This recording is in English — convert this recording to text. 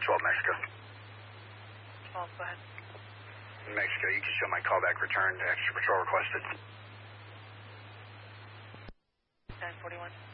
12 Mexico. 12, go ahead. Mexico, you can show my callback returned. Extra patrol requested. 1041.